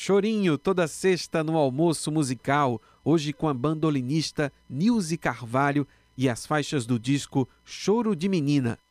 Chorinho toda sexta no almoço musical, hoje com a bandolinista Nilze Carvalho e as faixas do disco Choro de Menina.